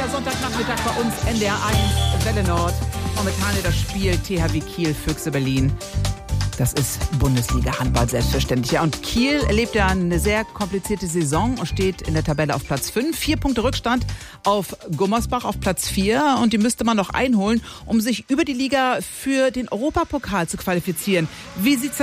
Schöner Sonntagnachmittag bei uns, NDR 1, Welle Nord. Momentan das Spiel THW Kiel, Füchse Berlin. Das ist Bundesliga-Handball selbstverständlich. Ja, und Kiel erlebt ja eine sehr komplizierte Saison und steht in der Tabelle auf Platz 5. 4 Punkte Rückstand auf Gummersbach auf Platz 4. Und die müsste man noch einholen, um sich über die Liga für den Europapokal zu qualifizieren. Wie sieht's denn